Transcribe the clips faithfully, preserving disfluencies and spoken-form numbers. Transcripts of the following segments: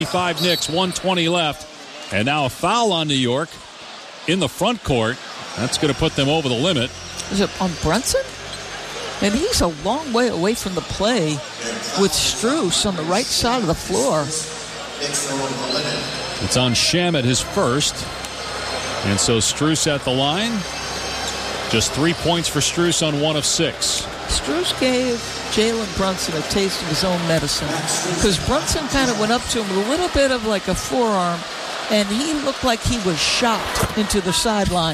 Five Knicks, one twenty left. And now a foul on New York in the front court. That's going to put them over the limit. Is it on Brunson? And he's a long way away from the play with Strus on the right side of the floor. It's on Shamet, his first. And so Strus at the line. Just three points for Strus on one of six. Strus gave Jalen Brunson a taste of his own medicine because Brunson kind of went up to him with a little bit of like a forearm, and he looked like he was shot into the sideline.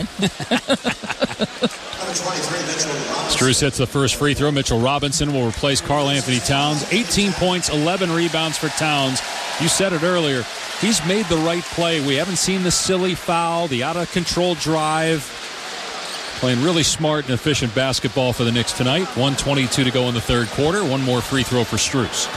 Strus hits the first free throw. Mitchell Robinson will replace Karl Anthony Towns. eighteen points, eleven rebounds for Towns. You said it earlier. He's made the right play. We haven't seen the silly foul, the out-of-control drive. Playing really smart and efficient basketball for the Knicks tonight. one twenty-two to go in the third quarter. One more free throw for Strus.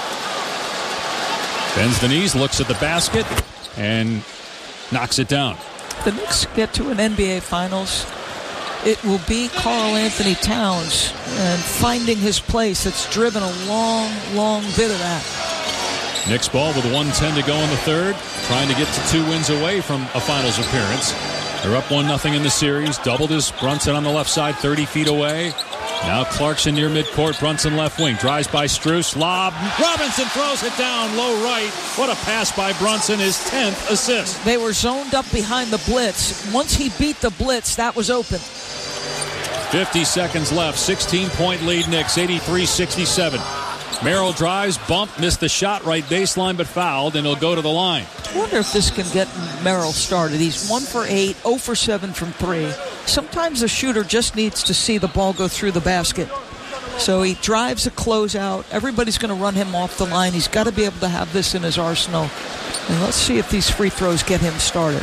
Bends the knees, looks at the basket, and knocks it down. The Knicks get to an N B A Finals. It will be Karl Anthony Towns and finding his place. It's driven a long, long bit of that. Knicks ball with one ten to go in the third. Trying to get to two wins away from a Finals appearance. They're up one nothing in the series. Doubled his Brunson on the left side, thirty feet away. Now Clarkson near midcourt. Brunson left wing. Drives by Strus. Lob. Robinson throws it down low right. What a pass by Brunson. His tenth assist. They were zoned up behind the blitz. Once he beat the blitz, that was open. fifty seconds left. sixteen-point lead Knicks. eighty-three sixty-seven. Merrill drives, bumped, missed the shot right baseline, but fouled, and he'll go to the line. I wonder if this can get Merrill started. He's one for eight, zero for seven from three. Sometimes the shooter just needs to see the ball go through the basket. So he drives a closeout. Everybody's going to run him off the line. He's got to be able to have this in his arsenal. And let's see if these free throws get him started.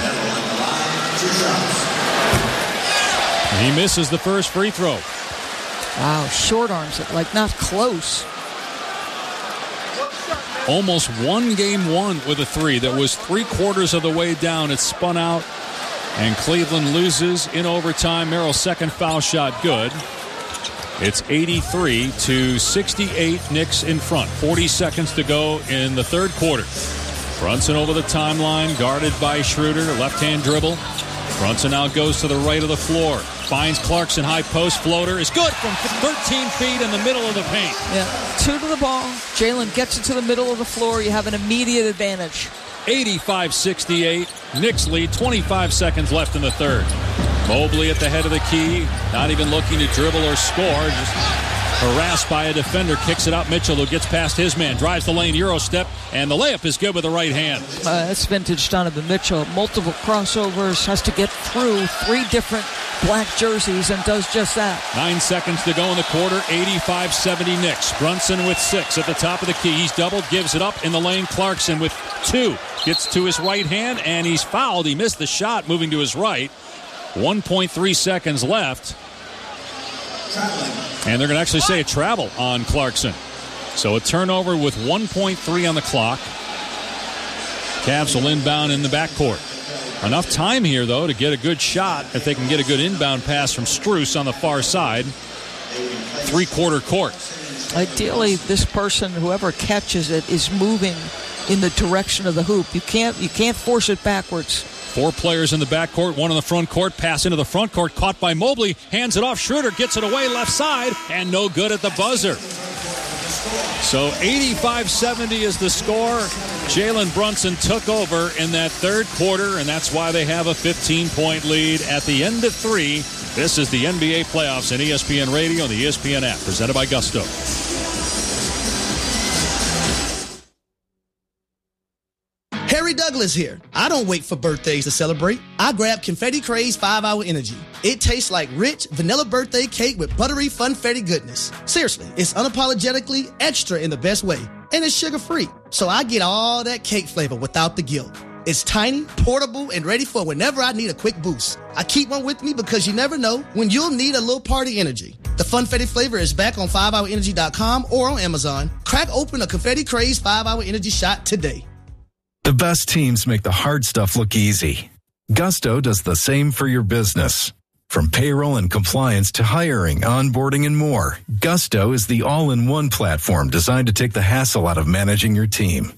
He misses the first free throw. Wow, short arms it, like not close. Almost won game one with a three that was three quarters of the way down. It spun out, and Cleveland loses in overtime. Merrill's second foul shot good. It's eighty-three to sixty-eight. Knicks in front. forty seconds to go in the third quarter. Brunson over the timeline, guarded by Schroeder. Left-hand dribble. Brunson now goes to the right of the floor. Finds Clarkson, high post floater. Is good from thirteen feet in the middle of the paint. Yeah, two to the ball. Jalen gets it to the middle of the floor. You have an immediate advantage. eighty-five sixty-eight. Knicks lead. twenty-five seconds left in the third. Mobley at the head of the key. Not even looking to dribble or score. Just harassed by a defender. Kicks it out. Mitchell, who gets past his man. Drives the lane. Euro step. And the layup is good with the right hand. Uh, that's vintage Donovan Mitchell. Multiple crossovers. Has to get through three different black jerseys and does just that. Nine seconds to go in the quarter. eighty-five seventy Knicks. Brunson with six at the top of the key. He's doubled. Gives it up in the lane. Clarkson with two. Gets to his right hand, and he's fouled. He missed the shot moving to his right. one point three seconds left. And they're going to actually say a travel on Clarkson. So a turnover with one point three on the clock. Cavs will inbound in the backcourt. Enough time here, though, to get a good shot if they can get a good inbound pass from Strus on the far side. Three-quarter court. Ideally, this person, whoever catches it, is moving in the direction of the hoop. You can't, you can't force it backwards. Four players in the backcourt, one in the front court. Pass into the front court, caught by Mobley. Hands it off. Schroeder gets it away left side, and no good at the buzzer. So eighty-five seventy is the score. Jalen Brunson took over in that third quarter, and that's why they have a fifteen-point lead at the end of three. This is the N B A playoffs on E S P N Radio and the E S P N app, presented by Gusto. Harry Douglas here. I don't wait for birthdays to celebrate. I grab Confetti Craze five hour Energy. It tastes like rich vanilla birthday cake with buttery funfetti goodness. Seriously, it's unapologetically extra in the best way. And it's sugar-free, so I get all that cake flavor without the guilt. It's tiny, portable, and ready for whenever I need a quick boost. I keep one with me because you never know when you'll need a little party energy. The Funfetti flavor is back on five hour energy dot com or on Amazon. Crack open a Confetti Craze five hour Energy shot today. The best teams make the hard stuff look easy. Gusto does the same for your business. From payroll and compliance to hiring, onboarding, and more, Gusto is the all-in-one platform designed to take the hassle out of managing your team.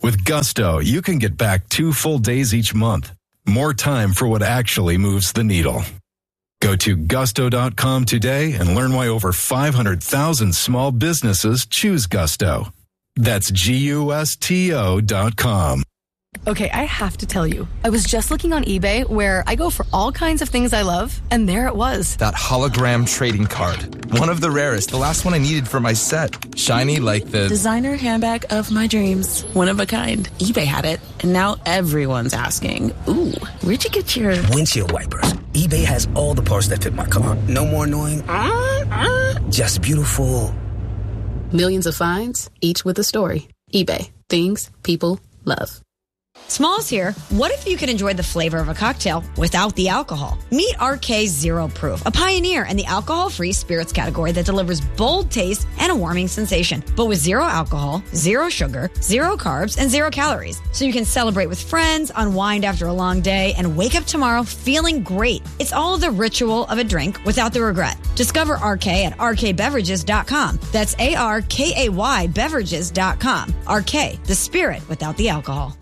With Gusto, you can get back two full days each month. More time for what actually moves the needle. Go to gusto dot com today and learn why over five hundred thousand small businesses choose Gusto. That's G U S T O dot com. Okay, I have to tell you, I was just looking on eBay where I go for all kinds of things I love, and there it was. That hologram trading card. One of the rarest, the last one I needed for my set. Shiny like the... designer handbag of my dreams. One of a kind. eBay had it, and now everyone's asking, ooh, where'd you get your... windshield wipers. eBay has all the parts that fit my car. No more annoying... Uh, uh, just beautiful. Millions of finds, each with a story. eBay. Things people love. Smalls here. What if you could enjoy the flavor of a cocktail without the alcohol? Meet R K Zero Proof, a pioneer in the alcohol-free spirits category that delivers bold taste and a warming sensation, but with zero alcohol, zero sugar, zero carbs, and zero calories. So you can celebrate with friends, unwind after a long day, and wake up tomorrow feeling great. It's all the ritual of a drink without the regret. Discover R K at R K beverages dot com. That's A R K A Y beverages dot com. R K, the spirit without the alcohol.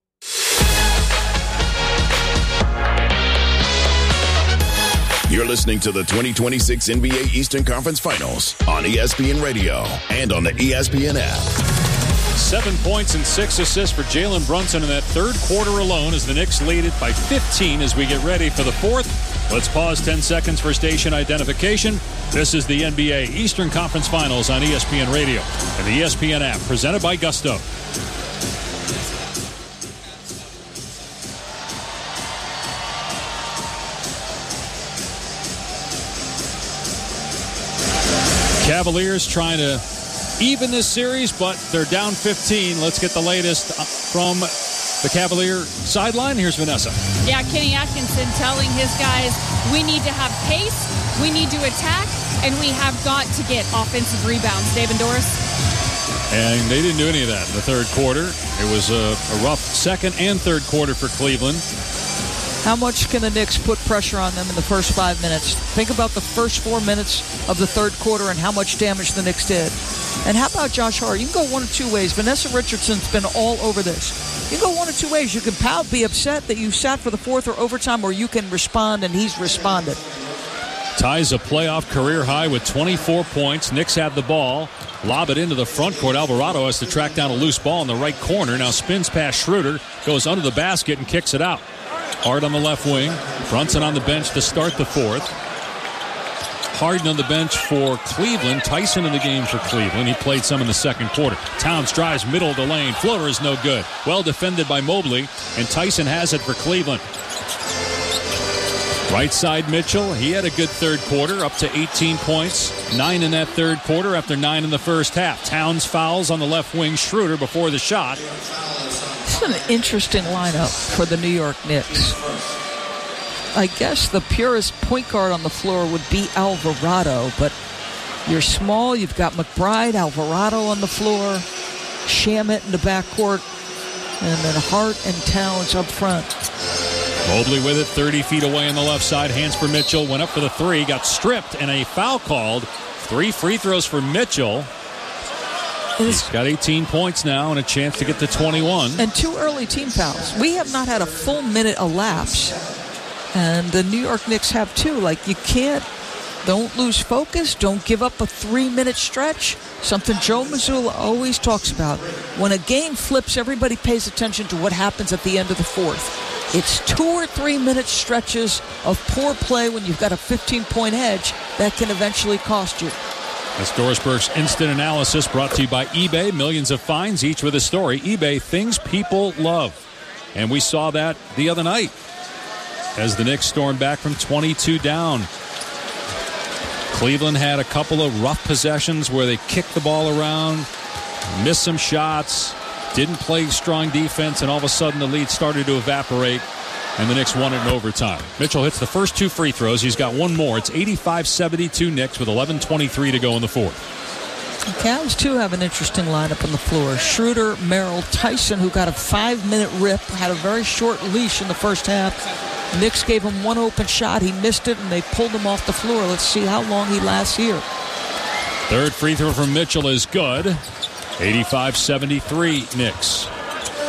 You're listening to the twenty twenty-six N B A Eastern Conference Finals on E S P N Radio and on the E S P N app. Seven points and six assists for Jalen Brunson in that third quarter alone as the Knicks lead it by fifteen as we get ready for the fourth. Let's pause ten seconds for station identification. This is the N B A Eastern Conference Finals on E S P N Radio and the E S P N app, presented by Gusto. Cavaliers trying to even this series, but they're down fifteen. Let's get the latest from the Cavalier sideline. Here's Vanessa. Yeah, Kenny Atkinson telling his guys, we need to have pace, we need to attack, and we have got to get offensive rebounds. Dave and Doris. And they didn't do any of that in the third quarter. It was a, a rough second and third quarter for Cleveland. How much can the Knicks put pressure on them in the first five minutes? Think about the first four minutes of the third quarter and how much damage the Knicks did. And how about Josh Hart? You can go one of two ways. Vanessa Richardson's been all over this. You can go one of two ways. You can pout, be upset that you sat for the fourth or overtime, or you can respond, and he's responded. Ties a playoff career high with twenty-four points. Knicks have the ball. Lob it into the front court. Alvarado has to track down a loose ball in the right corner. Now spins past Schroeder, goes under the basket and kicks it out. Hart on the left wing. Brunson on the bench to start the fourth. Harden on the bench for Cleveland. Tyson in the game for Cleveland. He played some in the second quarter. Towns drives middle of the lane. Floater is no good. Well defended by Mobley, and Tyson has it for Cleveland. Right side Mitchell. He had a good third quarter, up to eighteen points. Nine in that third quarter after nine in the first half. Towns fouls on the left wing. Schroeder before the shot. This is an interesting lineup for the New York Knicks. I guess the purest point guard on the floor would be Alvarado, but you're small. You've got McBride, Alvarado on the floor, Shamet in the backcourt, and then Hart and Towns up front. Mobley with it, thirty feet away on the left side. Hands for Mitchell. Went up for the three. Got stripped and a foul called. Three free throws for Mitchell. He's got eighteen points now and a chance to get to twenty-one. And two early team fouls. We have not had a full minute elapse. And the New York Knicks have two. Like, you can't, don't lose focus. Don't give up a three-minute stretch. Something Joe Mazzulla always talks about. When a game flips, everybody pays attention to what happens at the end of the fourth. It's two or three-minute stretches of poor play when you've got a fifteen-point edge that can eventually cost you. That's Doris Burke's Instant Analysis, brought to you by eBay. Millions of finds, each with a story. eBay, things people love. And we saw that the other night as the Knicks stormed back from twenty-two down. Cleveland had a couple of rough possessions where they kicked the ball around, missed some shots, didn't play strong defense, and all of a sudden the lead started to evaporate, and the Knicks won it in overtime. Mitchell hits the first two free throws. He's got one more. It's eighty-five seventy-two Knicks with eleven twenty-three to go in the fourth. The Cavs, too, have an interesting lineup on the floor. Schroeder, Merrill, Tyson, who got a five-minute rip, had a very short leash in the first half. Knicks gave him one open shot. He missed it, and they pulled him off the floor. Let's see how long he lasts here. Third free throw from Mitchell is good. eighty-five seventy-three Knicks.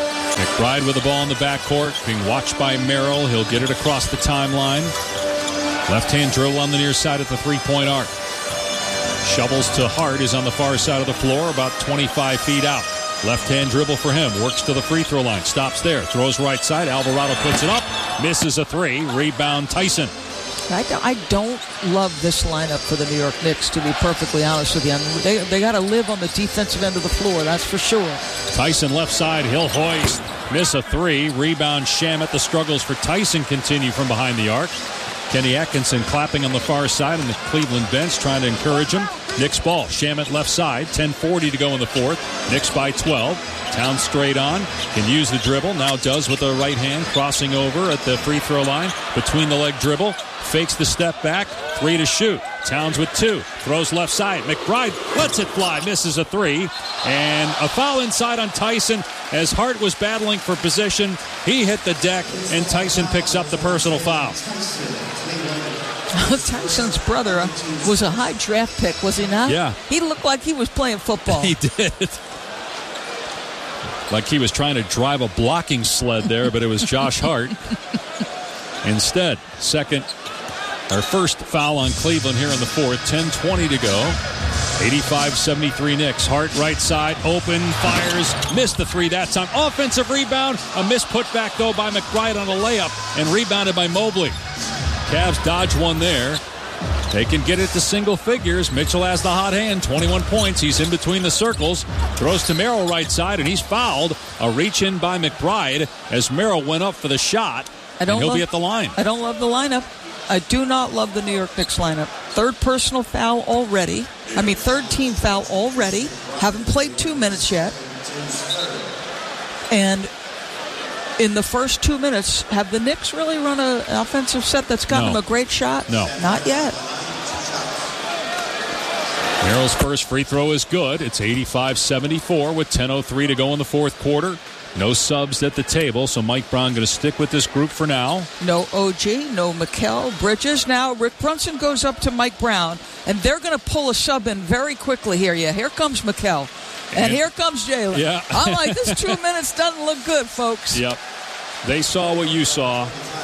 McBride with the ball in the backcourt, being watched by Merrill. He'll get it across the timeline. Left-hand dribble on the near side at the three-point arc. Shovels to Hart, is on the far side of the floor, about twenty-five feet out. Left-hand dribble for him. Works to the free throw line. Stops there. Throws right side. Alvarado puts it up. Misses a three. Rebound Tyson. I don't, I don't love this lineup for the New York Knicks, to be perfectly honest with you. I mean, they they got to live on the defensive end of the floor, that's for sure. Tyson left side. He'll hoist. Miss a three. Rebound Shamet. The struggles for Tyson continue from behind the arc. Kenny Atkinson clapping on the far side on the Cleveland bench, trying to encourage him. Knicks ball. Shamet left side. ten forty to go in the fourth. Knicks by twelve. Towns straight on. Can use the dribble. Now does with the right hand. Crossing over at the free throw line. Between the leg dribble. Fakes the step back. Three to shoot. Towns with two. Throws left side. McBride lets it fly. Misses a three. And a foul inside on Tyson as Hart was battling for position. He hit the deck, and Tyson picks up the personal foul. Tyson's brother uh, was a high draft pick, was he not? Yeah. He looked like he was playing football. He did. Like he was trying to drive a blocking sled there, but it was Josh Hart. Instead, second, our first foul on Cleveland here in the fourth. ten twenty to go. eighty-five seventy-three Knicks. Hart right side, open, fires, missed the three that time. Offensive rebound, a missed putback though by McBride on a layup, and rebounded by Mobley. Cavs dodge one there. They can get it to single figures. Mitchell has the hot hand, twenty-one points. He's in between the circles. Throws to Merrill right side, and he's fouled. A reach in by McBride as Merrill went up for the shot. I don't and he'll love, be at the line. I don't love the lineup. I do not love the New York Knicks lineup. Third personal foul already. I mean, third team foul already. Haven't played two minutes yet. And in the first two minutes, have the Knicks really run a, an offensive set that's gotten No. them a great shot? No. Not yet. Merrill's first free throw is good. It's eighty-five seventy-four with ten oh three to go in the fourth quarter. No subs at the table, so Mike Brown going to stick with this group for now. No O G, no Mikal Bridges. Now Rick Brunson goes up to Mike Brown, and they're going to pull a sub in very quickly here. Yeah, here comes Mikal. And, and here comes Jalen. Yeah. I'm like, this two minutes doesn't look good, folks. Yep. They saw what you saw.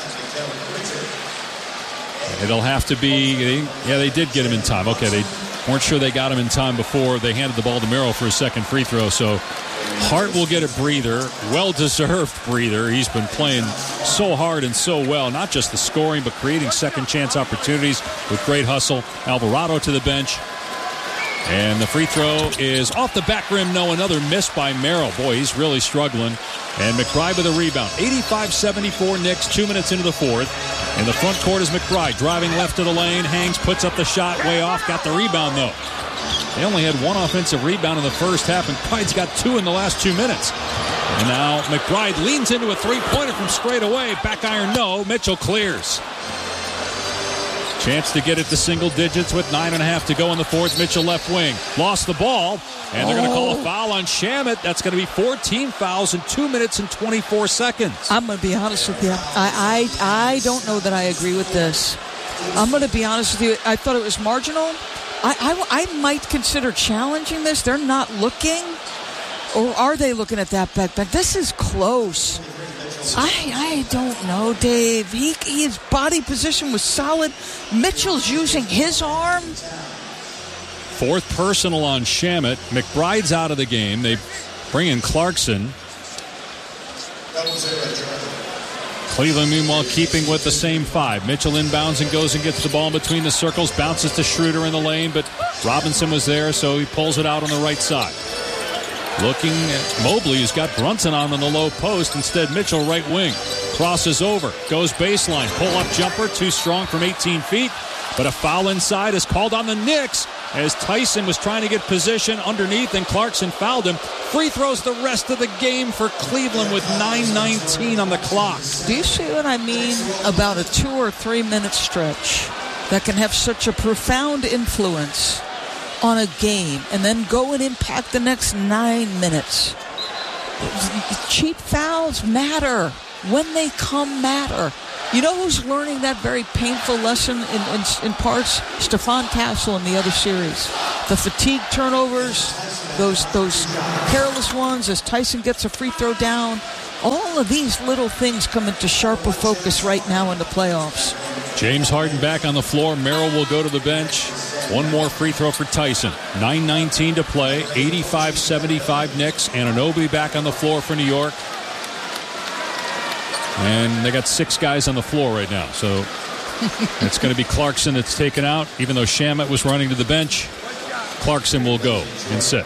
It'll have to be, they, yeah, they did get him in time. Okay, they weren't sure they got him in time before they handed the ball to Merrill for his second free throw. So Hart will get a breather, well-deserved breather. He's been playing so hard and so well, not just the scoring, but creating second-chance opportunities with great hustle. Alvarado to the bench. And the free throw is off the back rim. No, another miss by Merrill. Boy, he's really struggling. And McBride with a rebound. eighty-five seventy-four Knicks, two minutes into the fourth. In the front court is McBride, driving left to the lane. Hangs, puts up the shot, way off. Got the rebound, though. They only had one offensive rebound in the first half, and McBride's got two in the last two minutes. And now McBride leans into a three-pointer from straight away. Back iron, no. Mitchell clears. Chance to get it to single digits with nine and a half to go in the fourth. Mitchell left wing. Lost the ball, and they're going to call a foul on Shamet. That's going to be fourteen fouls in two minutes and twenty-four seconds. I'm going to be honest with you. I, I, I don't know that I agree with this. I'm going to be honest with you. I thought it was marginal. I, I, I might consider challenging this. They're not looking. Or are they looking at that back? But this is close. I I don't know, Dave. He his body position was solid. Mitchell's using his arm. Fourth personal on Shamet. McBride's out of the game. They bring in Clarkson. Cleveland, meanwhile, keeping with the same five. Mitchell inbounds and goes and gets the ball in between the circles. Bounces to Schroeder in the lane, but Robinson was there, so he pulls it out on the right side. Looking at Mobley, who's got Brunson on on the low post. Instead, Mitchell right wing. Crosses over. Goes baseline. Pull-up jumper. Too strong from eighteen feet. But a foul inside is called on the Knicks as Tyson was trying to get position underneath and Clarkson fouled him. Free throws the rest of the game for Cleveland with nine nineteen on the clock. Do you see what I mean about a two or three minute stretch that can have such a profound influence on a game and then go and impact the next nine minutes? Cheap fouls matter. When they come, matter. You know who's learning that very painful lesson in, in, in parts? Stephon Castle in the other series. The fatigue turnovers, those those careless ones as Tyson gets a free throw down. All of these little things come into sharper focus right now in the playoffs. James Harden back on the floor. Merrill will go to the bench. One more free throw for Tyson. nine nineteen to play. eighty-five seventy-five Knicks. Anunoby back on the floor for New York. And they got six guys on the floor right now. So it's going to be Clarkson that's taken out. Even though Shamet was running to the bench, Clarkson will go and sit.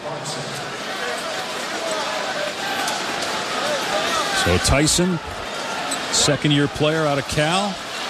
So Tyson, second-year player out of Cal.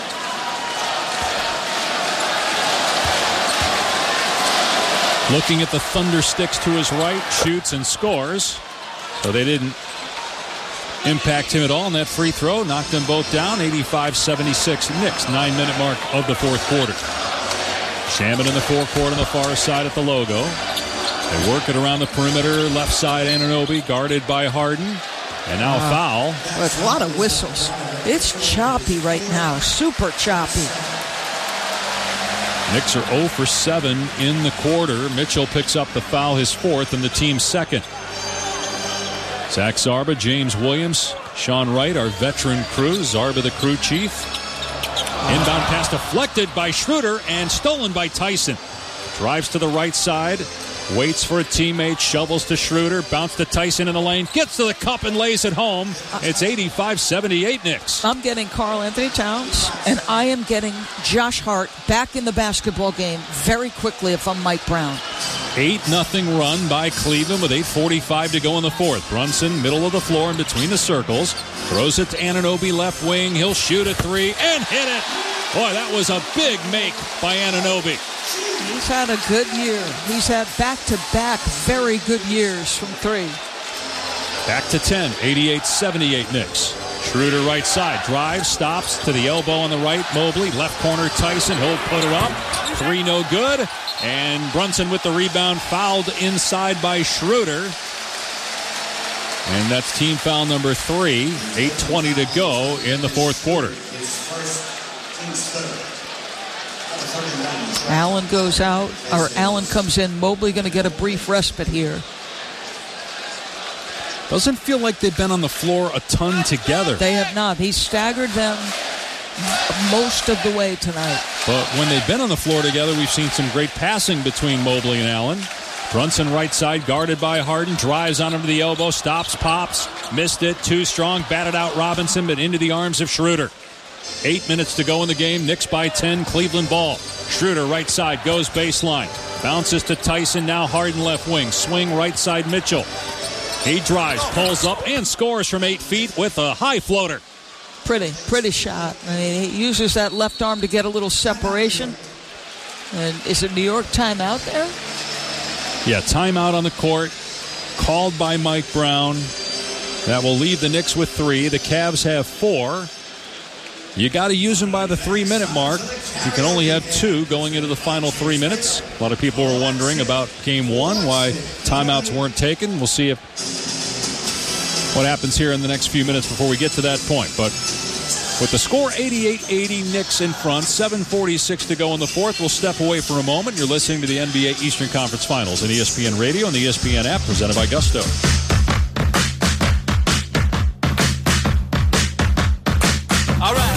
Looking at the Thunder sticks to his right, shoots and scores. So they didn't impact him at all. And that free throw knocked them both down. eighty-five seventy-six Knicks, nine-minute mark of the fourth quarter. Shamet in the forecourt on the far side at the logo. They work it around the perimeter. Left side, Anunoby, guarded by Harden. And now wow. foul. Well, it's a lot of whistles. It's choppy right now. Super choppy. Knicks are zero for seven in the quarter. Mitchell picks up the foul, his fourth, and the team's second. Zach Zarba, James Williams, Sean Wright, our veteran crew. Zarba, the crew chief. Inbound pass deflected by Schroeder and stolen by Tyson. Drives to the right side. Waits for a teammate, shovels to Schroeder, bounce to Tyson in the lane, gets to the cup and lays it home. It's eighty-five seventy-eight Knicks. I'm getting Karl Anthony Towns, and I am getting Josh Hart back in the basketball game very quickly if I'm Mike Brown. eight nothing run by Cleveland with eight forty-five to go in the fourth. Brunson, middle of the floor in between the circles, throws it to Anunoby, left wing. He'll shoot a three and hit it. Boy, that was a big make by Anunoby. He's had a good year. He's had back-to-back very good years from three. Back to ten, eighty-eight seventy-eight Knicks. Schroeder right side, drives, stops to the elbow on the right. Mobley, left corner, Tyson. He'll put it up. Three no good. And Brunson with the rebound, fouled inside by Schroeder. And that's team foul number three. eight twenty to go in the fourth quarter. Allen goes out, or Allen comes in. Mobley going to get a brief respite here. Doesn't feel like they've been on the floor a ton together. They have not. He's staggered them most of the way tonight. But when they've been on the floor together, we've seen some great passing between Mobley and Allen. Brunson right side, guarded by Harden, drives on him to the elbow, stops, pops, missed it, too strong, batted out Robinson, but into the arms of Schroeder. Eight minutes to go in the game. Knicks by ten. Cleveland ball. Schroeder right side goes baseline. Bounces to Tyson. Now Harden left wing. Swing right side Mitchell. He drives, pulls up, and scores from eight feet with a high floater. Pretty, pretty shot. I mean, he uses that left arm to get a little separation. And is it New York timeout there? Yeah, timeout on the court. Called by Mike Brown. That will leave the Knicks with three. The Cavs have four. You got to use them by the three-minute mark. You can only have two going into the final three minutes. A lot of people were wondering about game one, why timeouts weren't taken. We'll see if what happens here in the next few minutes before we get to that point. But with the score eighty-eight eighty, Knicks in front, seven forty-six to go in the fourth. We'll step away for a moment. You're listening to the N B A Eastern Conference Finals on E S P N Radio and the E S P N app, presented by Gusto. All right.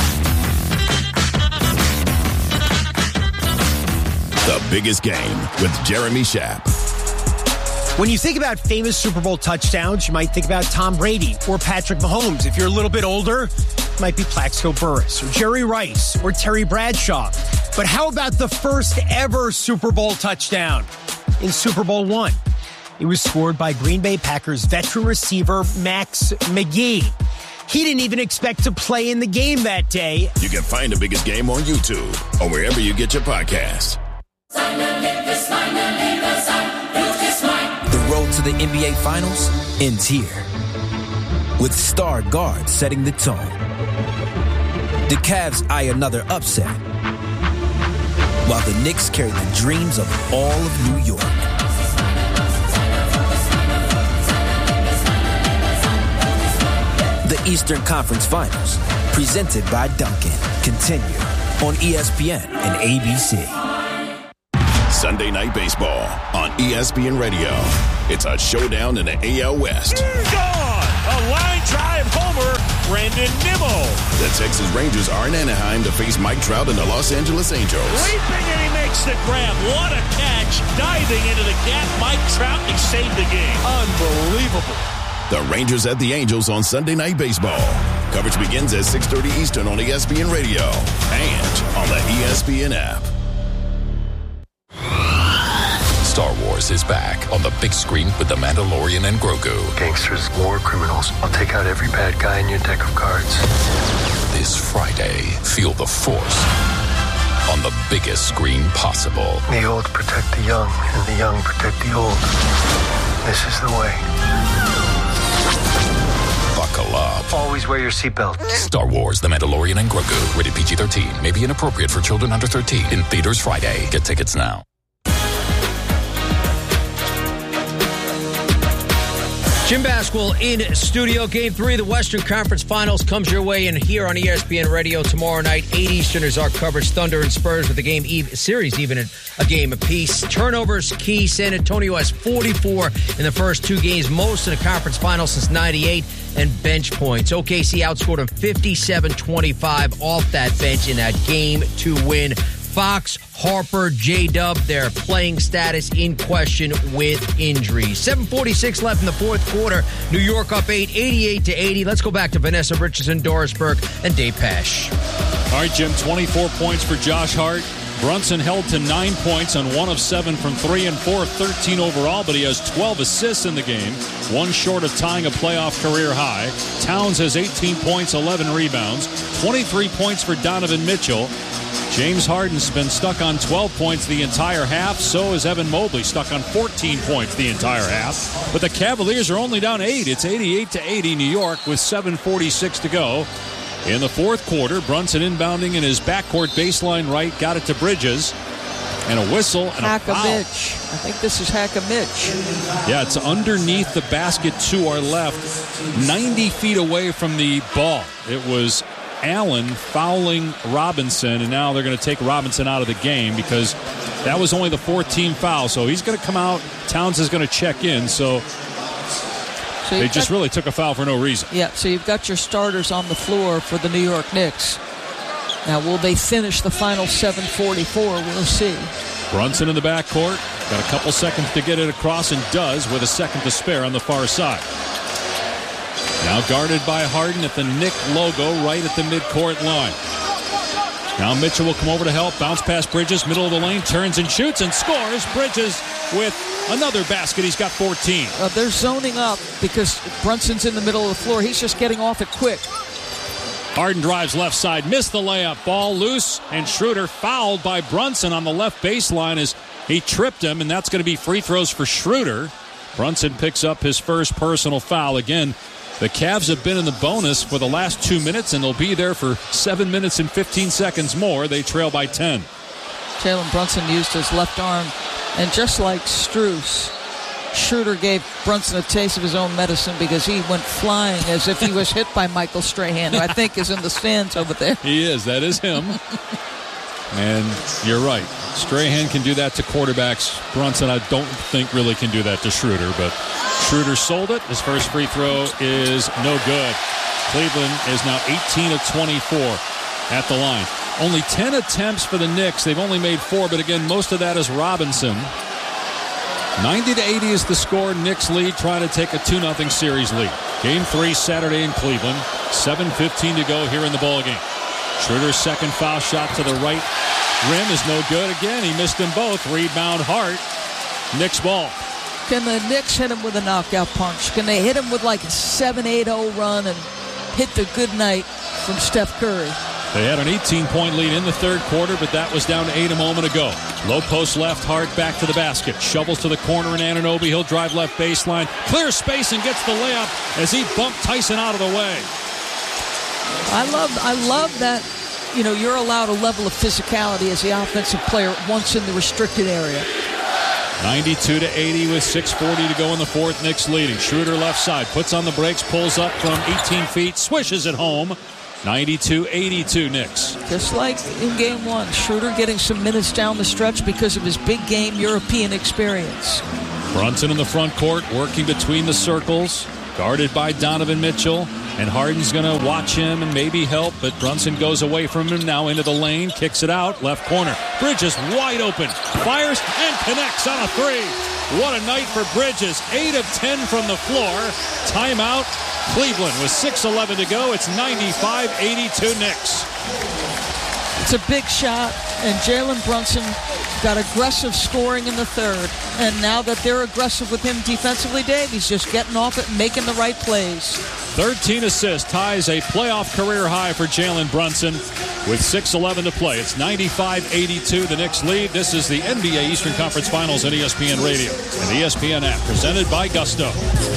The biggest game with Jeremy Schaap. When you think about famous Super Bowl touchdowns, you might think about Tom Brady or Patrick Mahomes. If you're a little bit older, it might be Plaxico Burress or Jerry Rice or Terry Bradshaw. But how about the first ever Super Bowl touchdown in Super Bowl one? It was scored by Green Bay Packers veteran receiver Max McGee. He didn't even expect to play in the game that day. You can find the biggest game on YouTube or wherever you get your podcasts. The road to the N B A Finals ends here, with star guard setting the tone. The Cavs eye another upset, while the Knicks carry the dreams of all of New York. The Eastern Conference Finals, presented by Dunkin', continue on E S P N and A B C. Sunday Night Baseball on E S P N Radio. It's a showdown in the A L West. Gone! A line line drive homer, Brandon Nimmo. The Texas Rangers are in Anaheim to face Mike Trout and the Los Angeles Angels. Leaping and he makes the grab. What a catch. Diving into the gap, Mike Trout, he saved the game. Unbelievable. The Rangers at the Angels on Sunday Night Baseball. Coverage begins at six thirty Eastern on E S P N Radio and on the E S P N app. Star Wars is back on the big screen with The Mandalorian and Grogu. Gangsters, war criminals. I'll take out every bad guy in your deck of cards. This Friday, feel the Force on the biggest screen possible. The old protect the young, and the young protect the old. This is the way. Buckle up. Always wear your seatbelt. Star Wars, The Mandalorian and Grogu. Rated P G thirteen. May be inappropriate for children under thirteen. In theaters Friday. Get tickets now. Jim Basquill in studio. Game three of the Western Conference Finals comes your way in here on E S P N Radio tomorrow night. eight Eastern is our coverage. Thunder and Spurs with the game eve- series even a game apiece. Turnovers key. San Antonio has forty-four in the first two games, most in a conference final since ninety-eight, and bench points. O K C outscored them fifty-seven twenty-five off that bench in that game to win. Fox, Harper, J-Dub, their playing status in question with injuries. seven forty-six left in the fourth quarter. New York up eight, eighty-eight to eighty. Let's go back to Vanessa Richardson, Dorisburg, and Dave Pasch. All right, Jim, twenty-four points for Josh Hart. Brunson held to nine points on one of seven from three and four, thirteen overall, but he has twelve assists in the game, one short of tying a playoff career high. Towns has eighteen points, eleven rebounds, twenty-three points for Donovan Mitchell. James Harden's been stuck on twelve points the entire half. So is Evan Mobley, stuck on fourteen points the entire half. But the Cavaliers are only down eight. It's eighty-eight to eighty New York with seven forty-six to go. In the fourth quarter, Brunson inbounding in his backcourt baseline right, got it to Bridges. And a whistle and a foul. Hack-a-Mitch. I think this is Hack-a-Mitch. Yeah, it's underneath the basket to our left, ninety feet away from the ball. It was Allen fouling Robinson, and now they're going to take Robinson out of the game because that was only the fourth-team foul. So he's going to come out. Towns is going to check in. So, so they just got, really took a foul for no reason. Yeah, so you've got your starters on the floor for the New York Knicks. Now, will they finish the final seven forty-four? We'll see. Brunson in the backcourt. Got a couple seconds to get it across and does with a second to spare on the far side. Now guarded by Harden at the Knick logo right at the midcourt line. Now Mitchell will come over to help. Bounce past Bridges, middle of the lane, turns and shoots and scores. Bridges with another basket. He's got fourteen. Uh, they're zoning up because Brunson's in the middle of the floor. He's just getting off it quick. Harden drives left side, missed the layup. Ball loose, and Schroeder fouled by Brunson on the left baseline as he tripped him, and that's going to be free throws for Schroeder. Brunson picks up his first personal foul. Again, the Cavs have been in the bonus for the last two minutes, and they'll be there for seven minutes and fifteen seconds more. They trail by ten. Jalen Brunson used his left arm, and just like Strus, Schroeder gave Brunson a taste of his own medicine because he went flying as if he was hit by Michael Strahan, who I think is in the stands over there. He is. That is him. And you're right. Strahan can do that to quarterbacks. Brunson, I don't think, really can do that to Schroeder, but Schroeder sold it. His first free throw is no good. Cleveland is now eighteen of twenty-four at the line. Only ten attempts for the Knicks. They've only made four, but again, most of that is Robinson. ninety to eighty is the score. Knicks lead, trying to take a two nothing series lead. Game three Saturday in Cleveland. seven fifteen to go here in the ballgame. Schroeder's second foul shot to the right rim is no good. Again, he missed them both. Rebound Hart. Knicks ball. Can the Knicks hit him with a knockout punch? Can they hit him with like a seven eight oh run and hit the good night from Steph Curry? They had an eighteen-point lead in the third quarter, but that was down to eight a moment ago. Low post left, Hart back to the basket. Shovels to the corner in Anunoby. He'll drive left baseline. Clears space and gets the layup as he bumped Tyson out of the way. I love I love that, you know, you're allowed a level of physicality as the offensive player once in the restricted area. ninety-two to eighty with six forty to go in the fourth. Knicks leading. Schroeder left side. Puts on the brakes. Pulls up from eighteen feet. Swishes it home. ninety-two eighty-two Knicks. Just like in game one. Schroeder getting some minutes down the stretch because of his big game European experience. Brunson in the front court. Working between the circles. Guarded by Donovan Mitchell. And Harden's going to watch him and maybe help, but Brunson goes away from him, now into the lane, kicks it out, left corner. Bridges wide open, fires and connects on a three. What a night for Bridges. eight of ten from the floor. Timeout, Cleveland with six eleven to go. It's ninety-five eighty-two Knicks. It's a big shot, and Jalen Brunson got aggressive scoring in the third. And now that they're aggressive with him defensively, Dave, he's just getting off it and making the right plays. thirteen assists, ties a playoff career high for Jalen Brunson with six eleven to play. It's ninety-five eighty-two, the Knicks lead. This is the N B A Eastern Conference Finals on E S P N Radio and the E S P N app, presented by Gusto.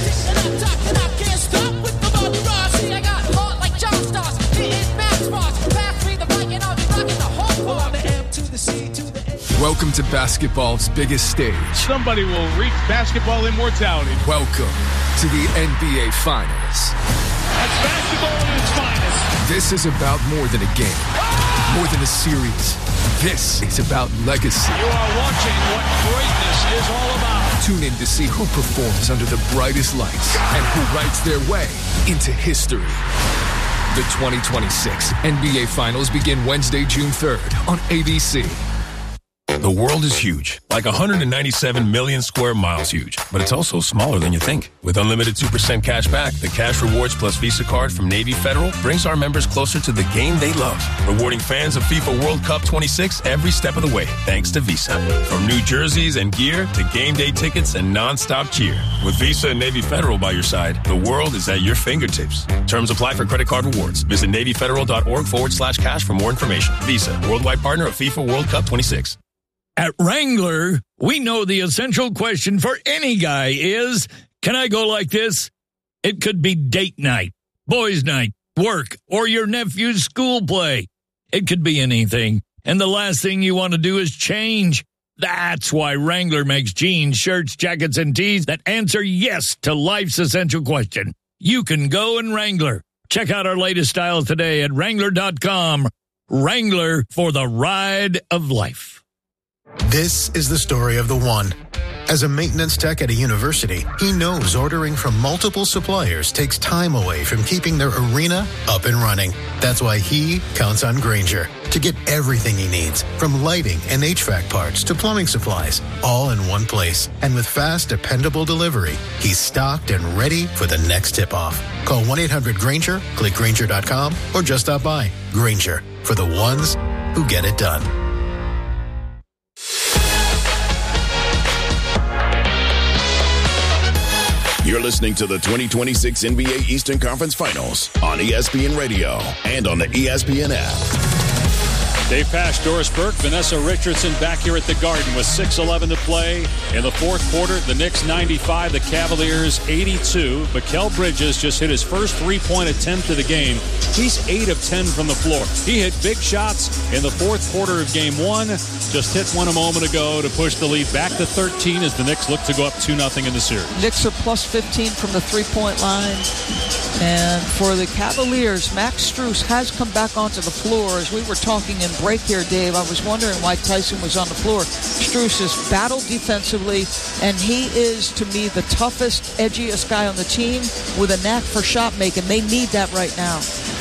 Welcome to basketball's biggest stage. Somebody will reach basketball immortality. Welcome to the N B A Finals. That's basketball at its finest. This is about more than a game, more than a series. This is about legacy. You are watching what greatness is all about. Tune in to see who performs under the brightest lights and who writes their way into history. The twenty twenty-six N B A Finals begin Wednesday, June third on A B C. The world is huge, like one hundred ninety-seven million square miles huge, but it's also smaller than you think. With unlimited two percent cash back, the Cash Rewards Plus Visa card from Navy Federal brings our members closer to the game they love, rewarding fans of FIFA World Cup twenty-six every step of the way, thanks to Visa. From new jerseys and gear to game day tickets and non-stop cheer. With Visa and Navy Federal by your side, the world is at your fingertips. Terms apply for credit card rewards. Visit NavyFederal.org forward slash cash for more information. Visa, worldwide partner of FIFA World Cup twenty-six. At Wrangler, we know the essential question for any guy is, can I go like this? It could be date night, boys' night, work, or your nephew's school play. It could be anything, and the last thing you want to do is change. That's why Wrangler makes jeans, shirts, jackets, and tees that answer yes to life's essential question. You can go in Wrangler. Check out our latest styles today at Wrangler dot com. Wrangler, for the ride of life. This is the story of the one. As a maintenance tech at a university, he knows ordering from multiple suppliers takes time away from keeping their arena up and running. That's why he counts on Grainger to get everything he needs, from lighting and H V A C parts to plumbing supplies, all in one place. And with fast, dependable delivery, he's stocked and ready for the next tip-off. Call one eight hundred Grainger, click Grainger dot com, or just stop by. Grainger, for the ones who get it done. You're listening to the twenty twenty-six N B A Eastern Conference Finals on E S P N Radio and on the E S P N app. Dave Pasch, Doris Burke, Vanessa Richardson back here at the Garden with six eleven to play in the fourth quarter. The Knicks ninety-five, the Cavaliers eighty-two. Mikal Bridges just hit his first three-point attempt of the game. He's eight of ten from the floor. He hit big shots in the fourth quarter of game one. Just hit one a moment ago to push the lead back to thirteen as the Knicks look to go up two nothing in the series. Knicks are plus fifteen from the three-point line. And for the Cavaliers, Max Strus has come back onto the floor. As we were talking in break here, Dave, I was wondering why Tyson was on the floor. Strus has battled defensively, and he is, to me, the toughest, edgiest guy on the team with a knack for shot making. They need that right now.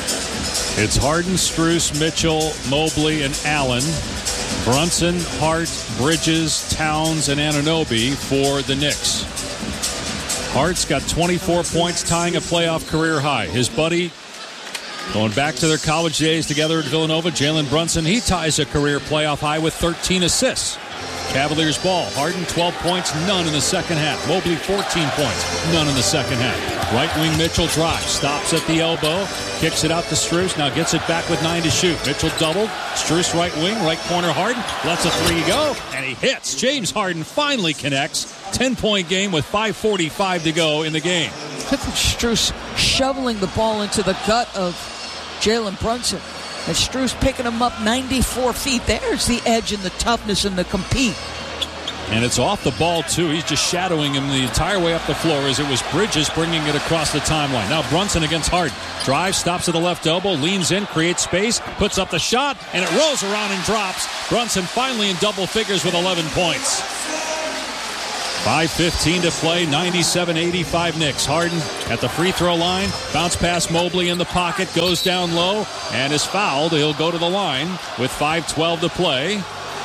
It's Harden, Strus, Mitchell, Mobley, and Allen. Brunson, Hart, Bridges, Towns, and Anunoby for the Knicks. Hart's got twenty-four points, tying a playoff career high. His buddy, going back to their college days together at Villanova, Jalen Brunson, he ties a career playoff high with thirteen assists. Cavaliers ball. Harden, twelve points, none in the second half. Mobley, fourteen points, none in the second half. Right wing Mitchell drives, stops at the elbow, kicks it out to Strus, now gets it back with nine to shoot. Mitchell doubled, Strus right wing, right corner Harden, lets a three go, and he hits. James Harden finally connects. ten-point game with five forty-five to go in the game. Strus shoveling the ball into the gut of Jalen Brunson. And Strus picking him up ninety-four feet. There's the edge and the toughness and the compete. And it's off the ball, too. He's just shadowing him the entire way up the floor as it was Bridges bringing it across the timeline. Now Brunson against Harden. Drives, stops at the left elbow, leans in, creates space, puts up the shot, and it rolls around and drops. Brunson finally in double figures with eleven points. five fifteen to play, ninety-seven eighty-five Knicks. Harden at the free throw line. Bounce pass Mobley in the pocket. Goes down low and is fouled. He'll go to the line with five twelve to play.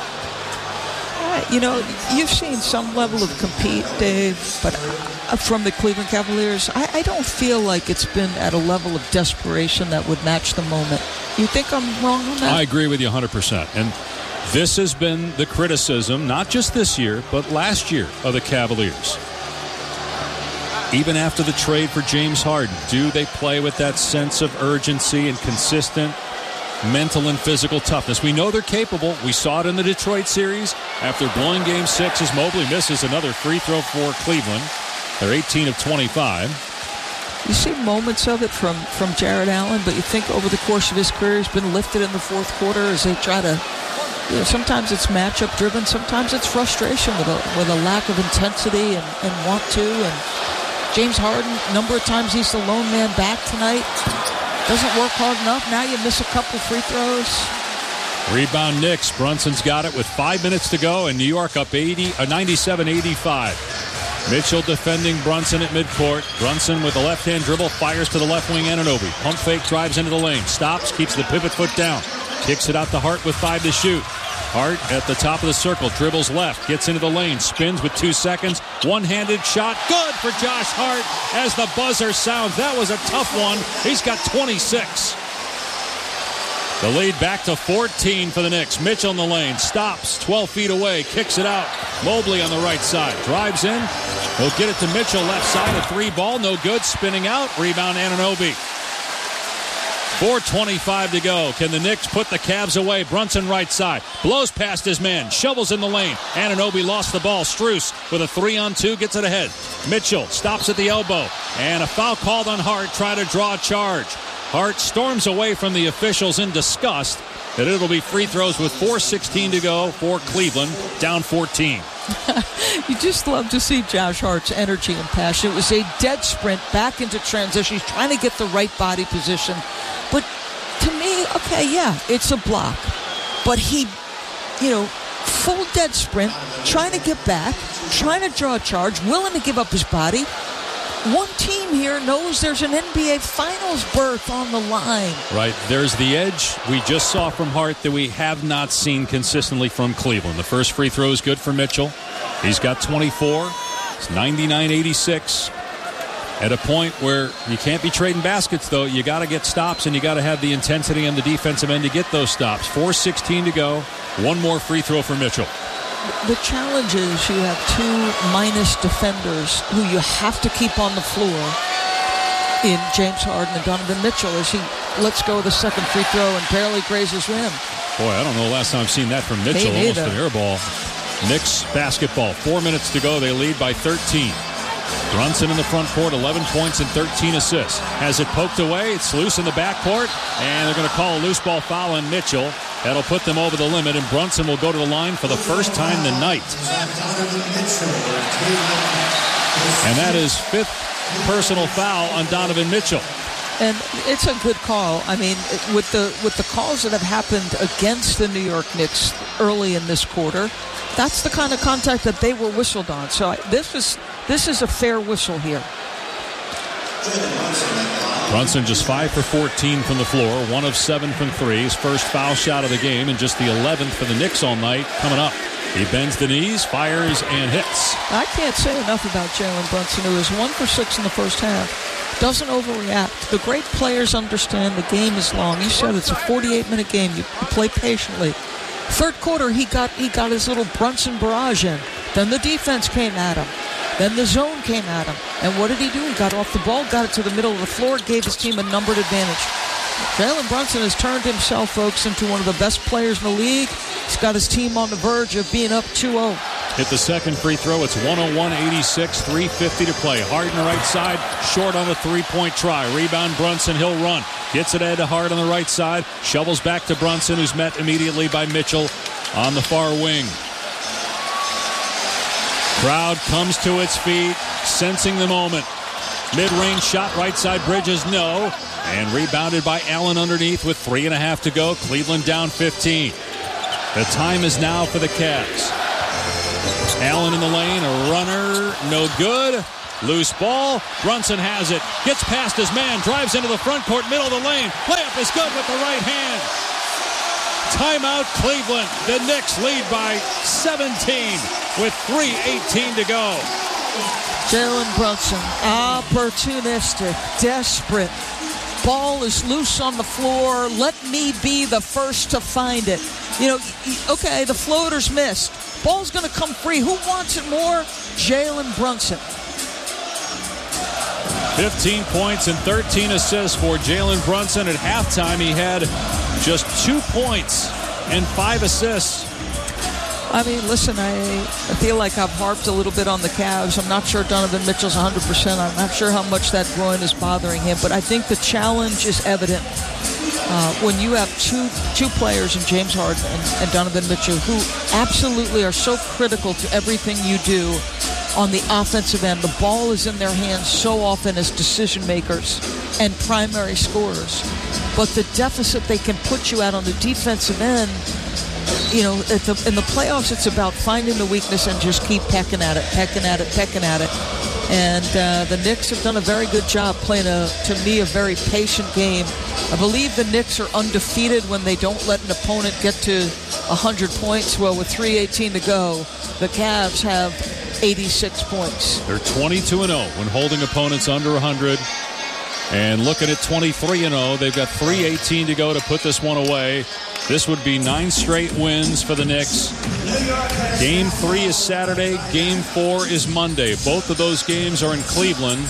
Uh, you know, you've seen some level of compete, Dave, but uh, from the Cleveland Cavaliers, I, I don't feel like it's been at a level of desperation that would match the moment. You think I'm wrong on that? I agree with you one hundred percent. And this has been the criticism, not just this year, but last year of the Cavaliers. Even after the trade for James Harden, do they play with that sense of urgency and consistent mental and physical toughness? We know they're capable. We saw it in the Detroit series after blowing game six as Mobley misses another free throw for Cleveland. They're eighteen of twenty-five. You see moments of it from, from Jared Allen, but you think over the course of his career he's been lifted in the fourth quarter as they try to, you know, sometimes it's matchup driven, sometimes it's frustration with a, with a lack of intensity and, and want to. And James Harden, a number of times he's the lone man back tonight. Doesn't work hard enough. Now you miss a couple free throws. Rebound Knicks. Brunson's got it with five minutes to go, and New York up eighty, uh, ninety-seven eighty-five. Mitchell defending Brunson at midcourt. Brunson with a left-hand dribble, fires to the left wing. Anunoby. Pump fake, drives into the lane. Stops, keeps the pivot foot down. Kicks it out to Hart with five to shoot. Hart at the top of the circle, dribbles left, gets into the lane, spins with two seconds. One-handed shot, good for Josh Hart as the buzzer sounds. That was a tough one. He's got twenty-six. The lead back to fourteen for the Knicks. Mitchell in the lane, stops, twelve feet away, kicks it out. Mobley on the right side, drives in. He'll get it to Mitchell, left side, a three ball, no good, spinning out. Rebound Anunoby. four twenty-five to go. Can the Knicks put the Cavs away? Brunson right side. Blows past his man. Shovels in the lane. Anunoby lost the ball. Strus with a three on two gets it ahead. Mitchell stops at the elbow. And a foul called on Hart. Try to draw a charge. Hart storms away from the officials in disgust that it'll be free throws with four sixteen to go for Cleveland, down fourteen. You just love to see Josh Hart's energy and passion. It was a dead sprint back into transition. He's trying to get the right body position. But to me, okay, yeah, it's a block. But he, you know, full dead sprint, trying to get back, trying to draw a charge, willing to give up his body. One team here knows there's an N B A Finals berth on the line. Right. There's the edge we just saw from Hart that we have not seen consistently from Cleveland. The first free throw is good for Mitchell. He's got twenty-four. It's ninety-nine eighty-six. At a point where you can't be trading baskets, though. You got to get stops, and you got to have the intensity on the defensive end to get those stops. four sixteen to go. One more free throw for Mitchell. The challenge is you have two minus defenders who you have to keep on the floor in James Harden and Donovan Mitchell as he lets go of the second free throw and barely grazes rim. Boy, I don't know the last time I've seen that from Mitchell. Almost an air ball. Knicks basketball. Four minutes to go. They lead by thirteen. Brunson in the front court, eleven points and thirteen assists. Has it poked away. It's loose in the backcourt, and they're going to call a loose ball foul on Mitchell. That'll put them over the limit, and Brunson will go to the line for the first time tonight. And that is fifth personal foul on Donovan Mitchell. And it's a good call. I mean, with the with the calls that have happened against the New York Knicks early in this quarter, that's the kind of contact that they were whistled on. So this is this is a fair whistle here. Brunson just five for fourteen from the floor, one of seven from three. His first foul shot of the game, and just the eleventh for the Knicks all night coming up. He bends the knees, fires, and hits. I can't say enough about Jalen Brunson, who is one for six in the first half. Doesn't overreact. The great players understand the game is long. You said it's a forty-eight minute game. You, you play patiently. Third quarter, he got he got his little Brunson barrage in. Then the defense came at him. Then the zone came at him. And what did he do? He got off the ball, got it to the middle of the floor, gave his team a numbered advantage. Jalen Brunson has turned himself, folks, into one of the best players in the league. He's got his team on the verge of being up two oh. Hit the second free throw. It's one oh one eighty-six, three fifty to play. Harden right side, short on the three-point try. Rebound Brunson, he'll run. Gets it ahead to Hart on the right side. Shovels back to Brunson, who's met immediately by Mitchell on the far wing. Crowd comes to its feet, sensing the moment. Mid-range shot, right side Bridges, no. And rebounded by Allen underneath with three and a half to go. Cleveland down fifteen. The time is now for the Cavs. Allen in the lane, a runner, no good. Loose ball. Brunson has it. Gets past his man. Drives into the front court, middle of the lane. Layup is good with the right hand. Timeout Cleveland. The Knicks lead by seventeen with three eighteen to go. Jalen Brunson, opportunistic, desperate. Ball is loose on the floor. Let me be the first to find it. You know, okay, the floater's missed. Ball's going to come free. Who wants it more? Jalen Brunson. fifteen points and thirteen assists for Jalen Brunson. At halftime, he had just two points and five assists. I mean, listen, I, I feel like I've harped a little bit on the Cavs. I'm not sure Donovan Mitchell's one hundred percent. I'm not sure how much that groin is bothering him, but I think the challenge is evident uh, when you have two two players in James Harden and, and Donovan Mitchell who absolutely are so critical to everything you do on the offensive end. The ball is in their hands so often as decision makers and primary scorers. But the deficit they can put you at on the defensive end, you know, at the, in the playoffs, it's about finding the weakness and just keep pecking at it, pecking at it, pecking at it. And uh, the Knicks have done a very good job playing, a, to me, a very patient game. I believe the Knicks are undefeated when they don't let an opponent get to one hundred points. Well, with three eighteen to go, the Cavs have eighty-six points. They're twenty-two and oh when holding opponents under one hundred. And looking at twenty-three and oh, they've got three eighteen to go to put this one away. This would be nine straight wins for the Knicks. Game three is Saturday. Game four is Monday. Both of those games are in Cleveland.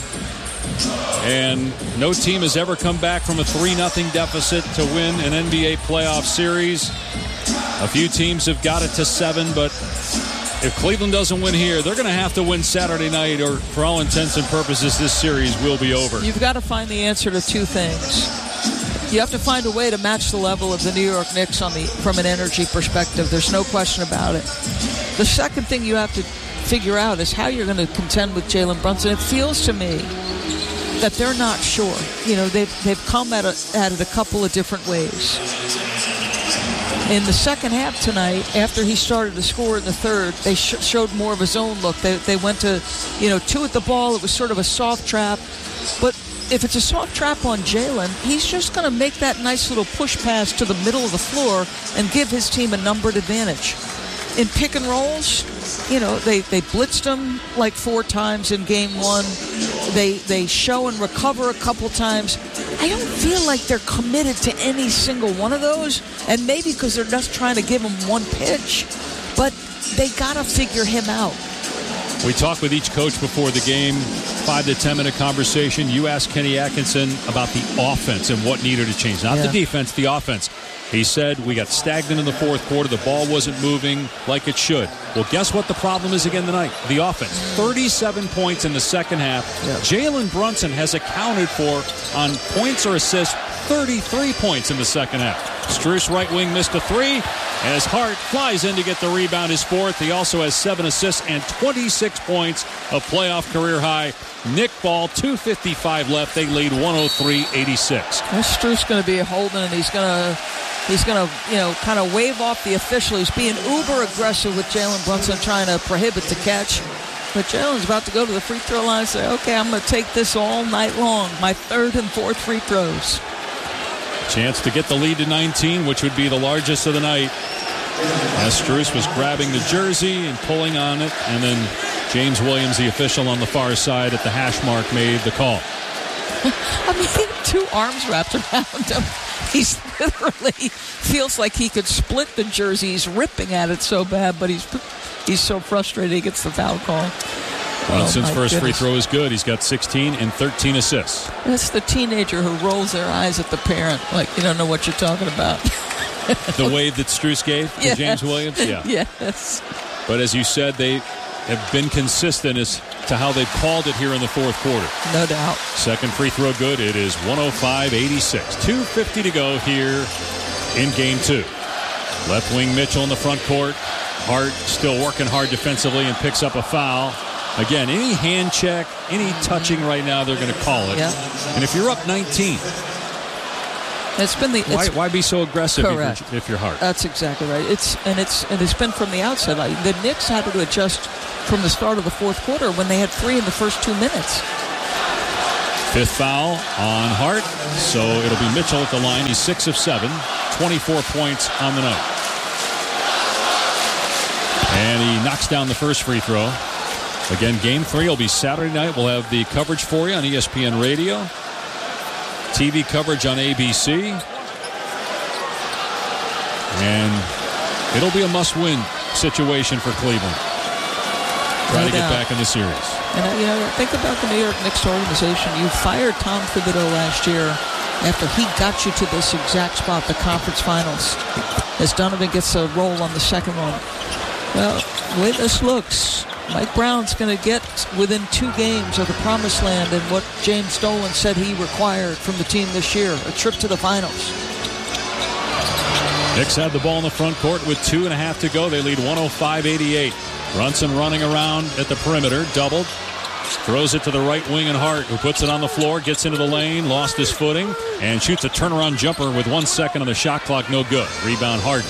And no team has ever come back from a three nothing deficit to win an N B A playoff series. A few teams have got it to seven, but if Cleveland doesn't win here, they're going to have to win Saturday night, or for all intents and purposes, this series will be over. You've got to find the answer to two things. You have to find a way to match the level of the New York Knicks on the from an energy perspective. There's no question about it. The second thing you have to figure out is how you're going to contend with Jalen Brunson. It feels to me that they're not sure. You know, they've they've come at, a, at it a couple of different ways. In the second half tonight, after he started to score in the third, they sh- showed more of his own look. They they went to, you know, two at the ball. It was sort of a soft trap. But if it's a soft trap on Jalen, he's just going to make that nice little push pass to the middle of the floor and give his team a numbered advantage. In pick and rolls, you know, they, they blitzed him like four times in game one. They they show and recover a couple times. I don't feel like they're committed to any single one of those, and maybe because they're just trying to give him one pitch, but they got to figure him out. We talked with each coach before the game, five to ten minute conversation. You asked Kenny Atkinson about the offense and what needed to change. Not yeah. the defense, the offense. He said, we got stagnant in the fourth quarter. The ball wasn't moving like it should. Well, guess what the problem is again tonight? The offense. thirty-seven points in the second half. Yeah. Jalen Brunson has accounted for, on points or assists, thirty-three points in the second half. Strus, right wing, missed a three. As Hart flies in to get the rebound, his fourth. He also has seven assists and twenty-six points, a playoff career high. Nick Ball, two fifty-five left. They lead one oh three eighty-six. Strus going to be holding, and he's going to he's going to you know kind of wave off the official. He's being uber aggressive with Jalen Brunson, trying to prohibit the catch. But Jalen's about to go to the free throw line and say, "Okay, I'm going to take this all night long. My third and fourth free throws." Chance to get the lead to nineteen, which would be the largest of the night. As Strus was grabbing the jersey and pulling on it, and then James Williams, the official on the far side at the hash mark, made the call. I mean, two arms wrapped around him. He's literally feels like he could split the jersey. He's ripping at it so bad, but he's he's so frustrated he gets the foul call. Brunson's oh, first goodness. free throw is good. He's got sixteen and thirteen assists. That's the teenager who rolls their eyes at the parent like you don't know what you're talking about. The wave that Strus gave to yes. James Williams? Yeah. Yes. But as you said, they have been consistent as to how they've called it here in the fourth quarter. No doubt. Second free throw good. It is one oh five eighty-six. two fifty to go here in game two. Left wing Mitchell in the front court. Hart still working hard defensively and picks up a foul. Again, any hand check, any touching right now, they're going to call it. Yeah. And if you're up nineteen, It's been the. It's, why, why be so aggressive if correct. you're, if you're Hart? That's exactly right. It's and it's and it's been from the outside. Like the Knicks had to adjust from the start of the fourth quarter when they had three in the first two minutes. Fifth foul on Hart, so it'll be Mitchell at the line. He's six of seven, twenty-four points on the night. And he knocks down the first free throw. Again, game three will be Saturday night. We'll have the coverage for you on E S P N Radio. T V coverage on A B C. And it'll be a must-win situation for Cleveland. Try to get back in the series. And, you know, think about the New York Knicks organization. You fired Tom Thibodeau last year after he got you to this exact spot, the conference finals, as Donovan gets a roll on the second one. Well, the way this looks, Mike Brown's going to get within two games of the promised land and what James Dolan said he required from the team this year, a trip to the finals. Knicks had the ball in the front court with two and a half to go. They lead one oh five eighty-eight. Brunson running around at the perimeter, doubled. Throws it to the right wing and Hart, who puts it on the floor, gets into the lane, lost his footing, and shoots a turnaround jumper with one second on the shot clock. No good. Rebound Harden.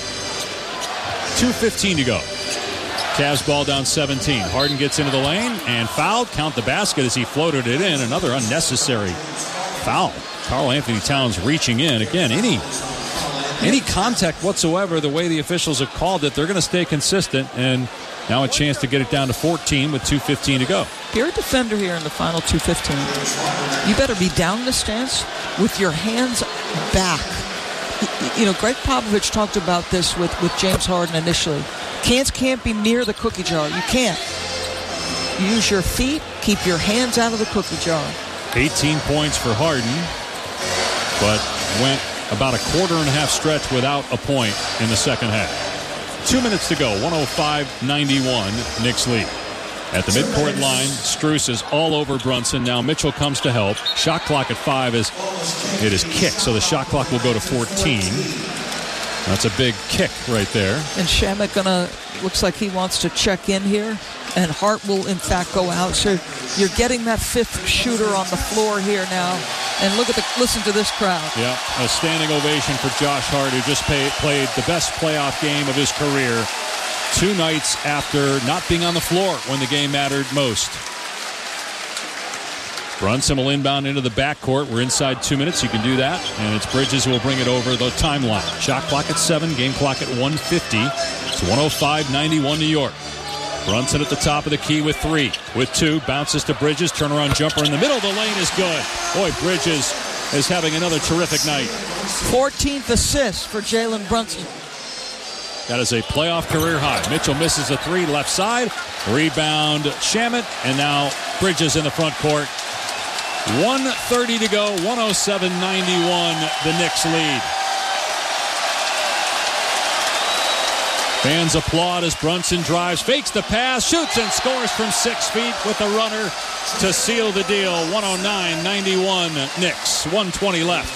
two fifteen to go. Cavs ball down seventeen. Harden gets into the lane and fouled. Count the basket as he floated it in. Another unnecessary foul. Karl Anthony Towns reaching in. Again, any any contact whatsoever, the way the officials have called it, they're going to stay consistent. And now a chance to get it down to fourteen with two fifteen to go. If you're a defender here in the final two fifteen, you better be down in the stance with your hands back. You know, Greg Popovich talked about this with, with James Harden initially. Cans can't be near the cookie jar. You can't. You use your feet, keep your hands out of the cookie jar. eighteen points for Harden, but went about a quarter and a half stretch without a point in the second half. Two minutes to go, one oh five ninety-one, Knicks lead. At the midcourt line, Strus is all over Brunson. Now Mitchell comes to help. Shot clock at five is it is kicked, so the shot clock will go to fourteen. That's a big kick right there. And Shamet gonna looks like he wants to check in here, and Hart will in fact go out. So you're getting that fifth shooter on the floor here now. And look at the listen to this crowd. Yeah, a standing ovation for Josh Hart, who just pay, played the best playoff game of his career two nights after not being on the floor when the game mattered most. Brunson will inbound into the backcourt. We're inside two minutes. You can do that. And it's Bridges who will bring it over the timeline. Shot clock at seven, game clock at one fifty. It's one oh five ninety-one New York. Brunson at the top of the key with three. With two, bounces to Bridges. Turnaround jumper in the middle of the lane is good. Boy, Bridges is having another terrific night. fourteenth assist for Jalen Brunson. That is a playoff career high. Mitchell misses a three left side. Rebound Shamet. And now Bridges in the front court. one thirty to go. one oh seven ninety-one. The Knicks lead. Fans applaud as Brunson drives, fakes the pass, shoots and scores from six feet with the runner to seal the deal. one oh nine ninety-one Knicks. one twenty left.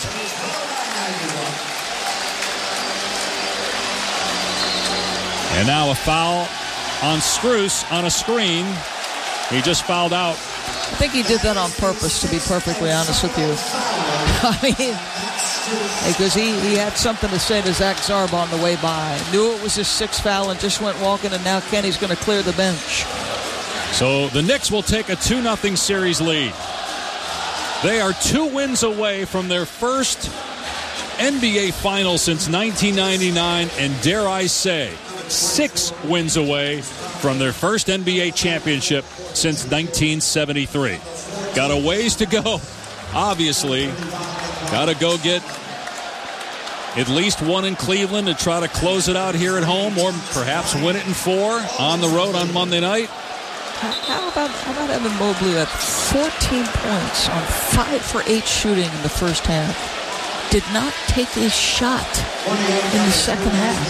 And now a foul on Strus on a screen. He just fouled out. I think he did that on purpose, to be perfectly honest with you. I mean, because he, he had something to say to Zach Zarb on the way by. Knew it was his sixth foul and just went walking, and now Kenny's going to clear the bench. So the Knicks will take a two nothing series lead. They are two wins away from their first N B A final since nineteen ninety-nine, and dare I say, six wins away from their first N B A championship since nineteen seventy-three. Got a ways to go, obviously. Got to go get at least one in Cleveland to try to close it out here at home, or perhaps win it in four on the road on Monday night. How about, how about Evan Mobley at fourteen points on five for eight shooting in the first half? Did not take a shot in the second half.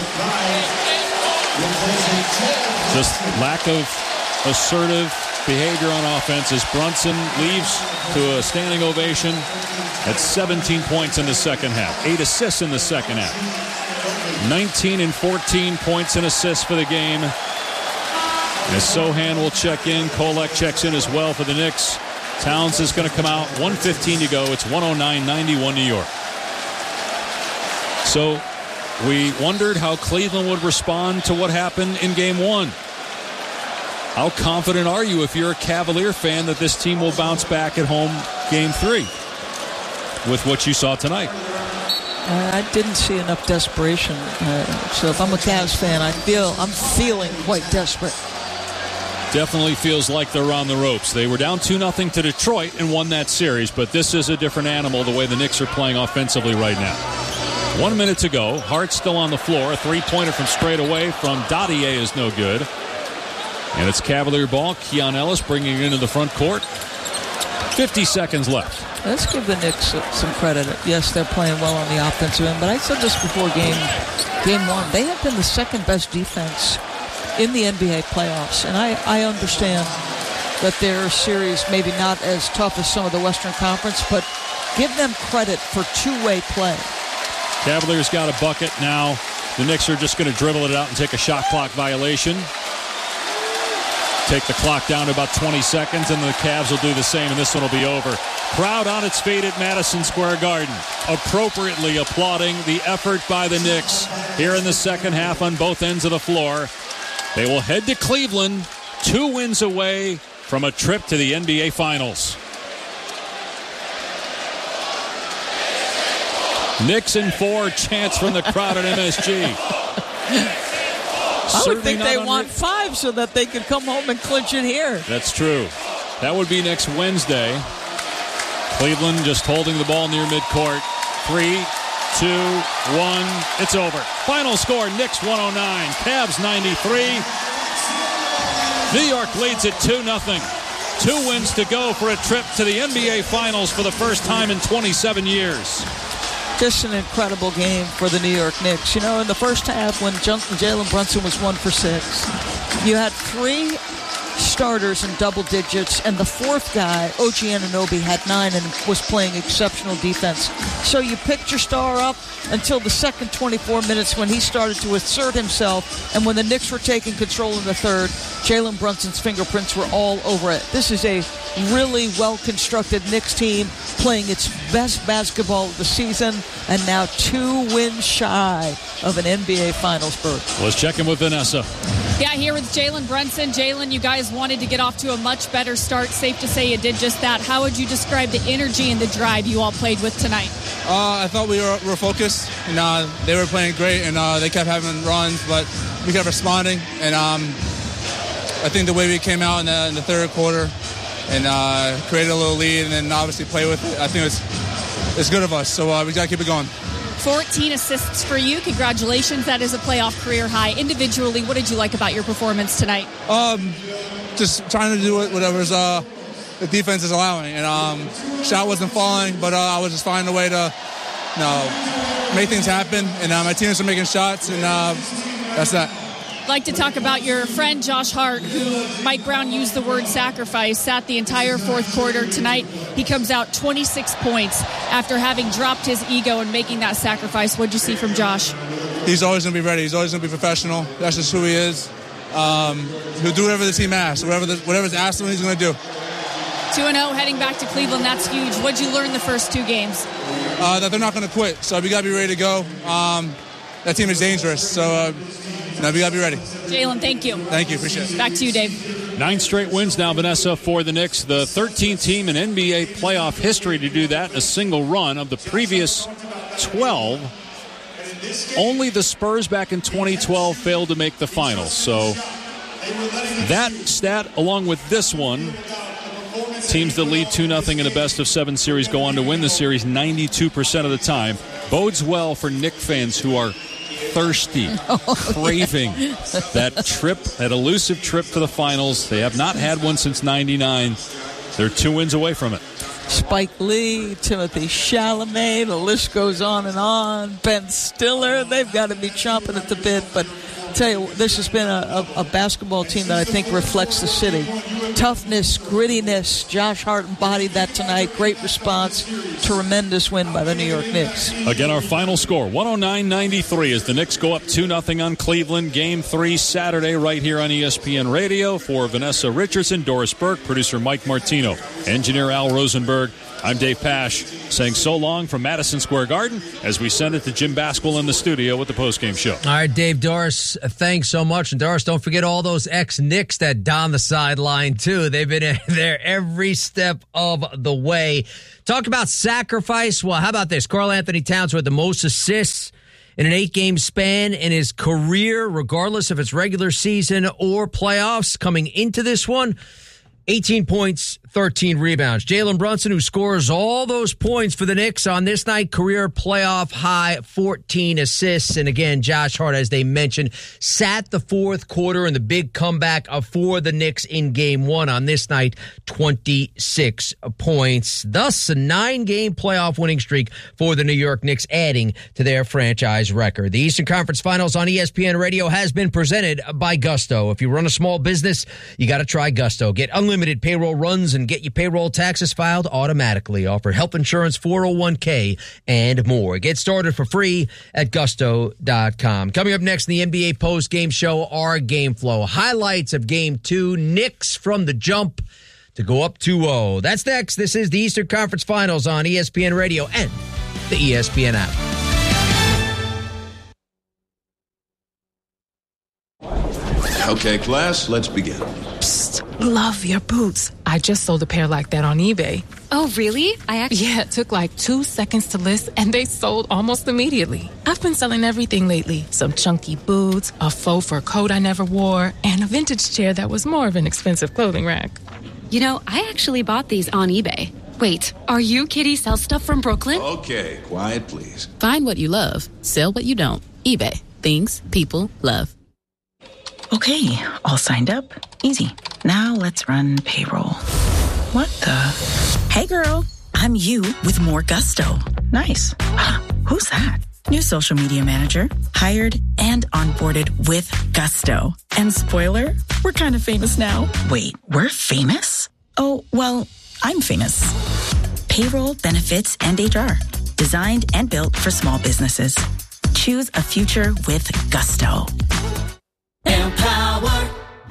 Just lack of assertive behavior on offense as Brunson leaves to a standing ovation at seventeen points in the second half. Eight assists in the second half. nineteen and fourteen points and assists for the game. As Sohan will check in, Kolek checks in as well for the Knicks. Towns is going to come out. one fifteen to go. It's one oh nine ninety-one New York. So we wondered how Cleveland would respond to what happened in game one. How confident are you, if you're a Cavalier fan, that this team will bounce back at home game three with what you saw tonight? Uh, I didn't see enough desperation. Uh, so if I'm a Cavs fan, I feel I'm feeling quite desperate. Definitely feels like they're on the ropes. They were down two nothing to Detroit and won that series, but this is a different animal the way the Knicks are playing offensively right now. One minute to go. Hart still on the floor. A three-pointer from straight away from Dadier is no good. And it's Cavalier ball. Keon Ellis bringing it into the front court. fifty seconds left. Let's give the Knicks some credit. Yes, they're playing well on the offensive end, but I said this before game game one. They have been the second best defense in the N B A playoffs, and I, I understand that their series maybe not as tough as some of the Western Conference, but give them credit for two-way play. Cavaliers got a bucket now. The Knicks are just going to dribble it out and take a shot clock violation. Take the clock down to about twenty seconds, and the Cavs will do the same, and this one will be over. Crowd on its feet at Madison Square Garden, appropriately applauding the effort by the Knicks here in the second half on both ends of the floor. They will head to Cleveland, two wins away from a trip to the N B A Finals. Knicks in four, chants from the crowd at M S G. I would think they want five so that they could come home and clinch it here. That's true. That would be next Wednesday. Cleveland just holding the ball near midcourt. Three, two, one. It's over. Final score, Knicks one oh nine, Cavs ninety-three. New York leads it two nothing. Two wins to go for a trip to the N B A Finals for the first time in twenty-seven years. Just an incredible game for the New York Knicks. You know, in the first half when Jalen Brunson was one for six, you had three starters in double digits, and the fourth guy, O G Anunoby, had nine and was playing exceptional defense. So you picked your star up until the second twenty-four minutes when he started to assert himself, and when the Knicks were taking control in the third, Jalen Brunson's fingerprints were all over it. This is a really well-constructed Knicks team playing its best basketball of the season, and now two wins shy of an N B A Finals berth. Let's check in with Vanessa. Yeah, here with Jalen Brunson. Jalen, you guys wanted to get off to a much better start. Safe to say you did just that. How would you describe the energy and the drive you all played with tonight? Uh, I thought we were, were focused, and uh, they were playing great, and uh, they kept having runs, but we kept responding. And um, I think the way we came out in the, in the third quarter and uh, created a little lead, and then obviously play with it, I think it's it's good of us. So uh, we got to keep it going. fourteen assists for you. Congratulations. That is a playoff career high. Individually, what did you like about your performance tonight? Um, just trying to do whatever's uh, the defense is allowing. And um, shot wasn't falling, but uh, I was just finding a way to you know, make things happen. And uh, my teammates are making shots, and uh, that's that. I'd like to talk about your friend Josh Hart, who Mike Brown used the word sacrifice, sat the entire fourth quarter. Tonight, he comes out twenty-six points after having dropped his ego and making that sacrifice. What did you see from Josh? He's always going to be ready. He's always going to be professional. That's just who he is. Um, he'll do whatever the team asks. Whatever the, whatever's asked him, he's going to do. two and oh heading back to Cleveland. That's huge. What did you learn the first two games? Uh, that they're not going to quit. So we got to be ready to go. Um, that team is dangerous. So uh, no, we got to be ready. Jalen, thank you. Thank you. Appreciate it. Back to you, Dave. Nine straight wins now, Vanessa, for the Knicks. The thirteenth team in N B A playoff history to do that in a single run. Of the previous twelve, only the Spurs back in twenty twelve failed to make the finals. So that stat, along with this one, teams that lead two nothing in a best-of-seven series go on to win the series ninety-two percent of the time, bodes well for Knick fans who are thirsty, oh, craving yeah. that trip, that elusive trip to the finals. They have not had one since ninety-nine. They're two wins away from it. Spike Lee, Timothy Chalamet, the list goes on and on. Ben Stiller, they've got to be chomping at the bit. But I tell you, this has been a, a, a basketball team that I think reflects the city. Toughness, grittiness. Josh Hart embodied that tonight. Great response. Tremendous win by the New York Knicks. Again, our final score, one oh nine ninety-three, as the Knicks go up two nothing on Cleveland. Game three Saturday right here on E S P N Radio. For Vanessa Richardson, Doris Burke, producer Mike Martino, engineer Al Rosenberg. I'm Dave Pasch saying so long from Madison Square Garden as we send it to Jim Basquill in the studio with the postgame show. All right, Dave, Doris, thanks so much. And Doris, don't forget all those ex-Knicks that don the sideline, too. They've been there every step of the way. Talk about sacrifice. Well, how about this? Karl Anthony Towns with the most assists in an eight-game span in his career, regardless if it's regular season or playoffs, coming into this one. eighteen points, thirteen rebounds. Jalen Brunson, who scores all those points for the Knicks on this night, career playoff high, fourteen assists. And again, Josh Hart, as they mentioned, sat the fourth quarter in the big comeback for the Knicks in game one on this night, twenty-six points. Thus, a nine-game playoff winning streak for the New York Knicks, adding to their franchise record. The Eastern Conference Finals on E S P N Radio has been presented by Gusto. If you run a small business, you got to try Gusto. Get unlimited payroll runs and get your payroll taxes filed automatically. Offer health insurance, four oh one k, and more. Get started for free at gusto dot com. Coming up next in the N B A post-game show, our game flow. Highlights of game two. Knicks from the jump to go up two oh. That's next. This is the Eastern Conference Finals on E S P N Radio and the E S P N app. Okay, class, let's begin. Psst, love your boots. I just sold a pair like that on eBay. Oh, really? I actually... Yeah, it took like two seconds to list, and they sold almost immediately. I've been selling everything lately. Some chunky boots, a faux fur coat I never wore, and a vintage chair that was more of an expensive clothing rack. You know, I actually bought these on eBay. Wait, are you Kitty Sell Stuff from Brooklyn? Okay, quiet, please. Find what you love. Sell what you don't. eBay. Things people love. Okay, all signed up. Easy. Now let's run payroll. What the? Hey girl, I'm you with more Gusto. Nice. Who's that? New social media manager. Hired and onboarded with Gusto. And spoiler, we're kind of famous now. Wait, we're famous? Oh, well, I'm famous. Payroll, benefits, and H R. Designed and built for small businesses. Choose a future with Gusto. Empower.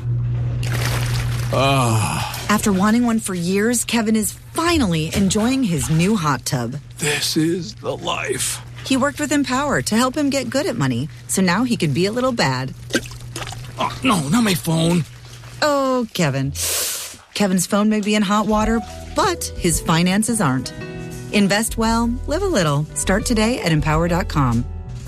Oh. After wanting one for years, Kevin is finally enjoying his new hot tub. This is the life. He worked with Empower to help him get good at money, so now he can be a little bad. Oh, no, not my phone. Oh, Kevin. Kevin's phone may be in hot water, but his finances aren't. Invest well, live a little. Start today at empower dot com.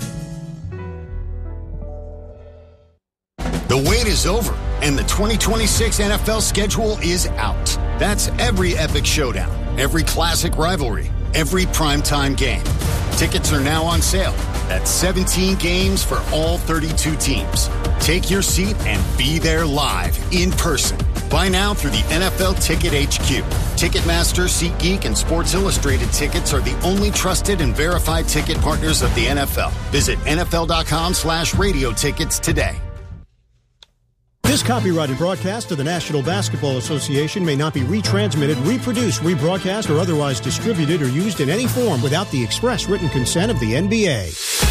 The wait is over, and the twenty twenty-six N F L schedule is out. That's every epic showdown, every classic rivalry, every primetime game. Tickets are now on sale. That's seventeen games for all thirty-two teams. Take your seat and be there live, in person. Buy now through the N F L Ticket H Q. Ticketmaster, SeatGeek, and Sports Illustrated tickets are the only trusted and verified ticket partners of the N F L. Visit N F L dot com slash radio tickets today. This copyrighted broadcast of the National Basketball Association may not be retransmitted, reproduced, rebroadcast, or otherwise distributed or used in any form without the express written consent of the N B A.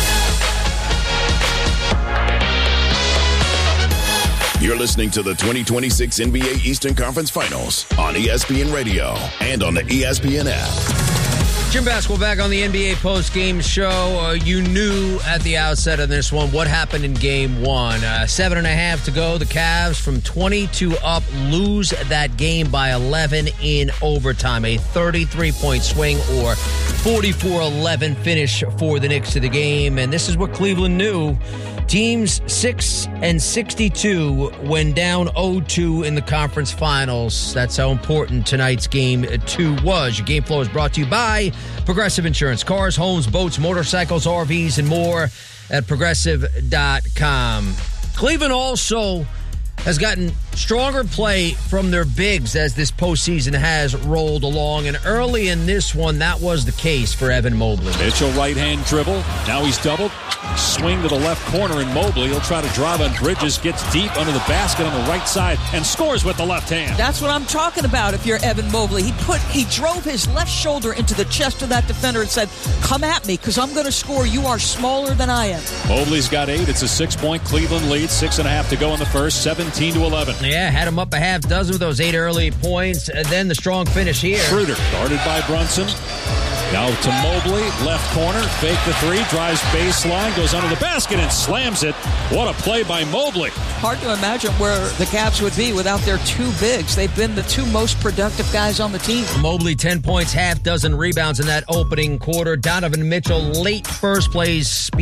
You're listening to the twenty twenty-six N B A Eastern Conference Finals on E S P N Radio and on the E S P N app. Jim Basquill back on the N B A post-game show. Uh, you knew at the outset of this one what happened in game one. Uh, seven and a half to go. The Cavs from twenty-two up lose that game by eleven in overtime. A thirty-three point swing or forty-four eleven finish for the Knicks to the game. And this is what Cleveland knew. Teams six and sixty-two when down oh two in the conference finals. That's how important tonight's game two was. Your game flow is brought to you by Progressive Insurance. Cars, homes, boats, motorcycles, R Vs, and more at progressive dot com. Cleveland also has gotten stronger play from their bigs as this postseason has rolled along. And early in this one, that was the case for Evan Mobley. Mitchell right-hand dribble. Now he's doubled. Swing to the left corner, and Mobley, he'll try to drive on Bridges, gets deep under the basket on the right side, and scores with the left hand. That's what I'm talking about if you're Evan Mobley. He put, he drove his left shoulder into the chest of that defender and said, come at me, because I'm going to score. You are smaller than I am. Mobley's got eight. It's a six-point Cleveland lead. Six and a half to go in the first. seventeen to eleven. Yeah, had him up a half dozen with those eight early points. And then the strong finish here. Schroeder guarded by Brunson. Now to Mobley, left corner, fake the three, drives baseline, goes under the basket and slams it. What a play by Mobley. Hard to imagine where the Cavs would be without their two bigs. They've been the two most productive guys on the team. Mobley, ten points, half dozen rebounds in that opening quarter. Donovan Mitchell, late first, plays speed.